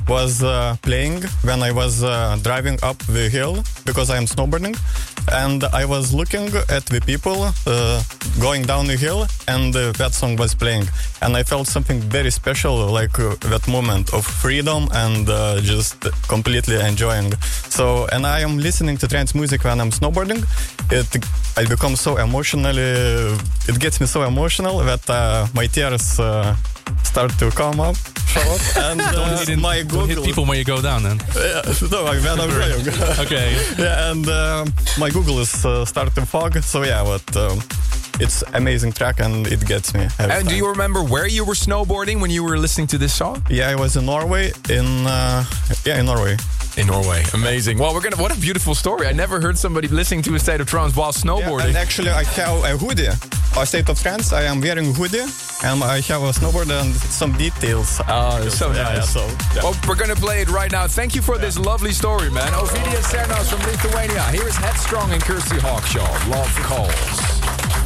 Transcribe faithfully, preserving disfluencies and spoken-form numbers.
was uh, playing when I was uh, driving up the hill because I am snowboarding, and I was looking at the people uh, going down the hill, and uh, that song was playing, and I felt something very special, like uh, that moment of freedom and uh, just completely enjoying. So, and I am listening to trance music when I'm snowboarding. It I become so emotionally, it gets me so emotional that uh, my tears uh, start to come up, show up, and uh, don't my don't Google hit people when you go down then. Yeah, no, like when I'm driving. Okay. Yeah, and uh, my Google is uh, starting to fog. So yeah, but um, it's amazing track and it gets me. every And do time. you remember where you were snowboarding when you were listening to this song? Yeah, I was in Norway. In uh, yeah, in Norway. In Norway. Amazing. Well, we're gonna. What a beautiful story. I never heard somebody listening to A State of Trance while Yeah, snowboarding. and actually, I have a hoodie. A State of Trance. I am wearing hoodie, and I have a snowboard and some details. Oh, it's so Yeah, nice. yeah, so, yeah. Well, we're gonna play it right now. Thank you for this lovely story, man. Ovidius Cernos from Lithuania. Here is Headstrong and Kirsty Hawkshaw. Love Calls.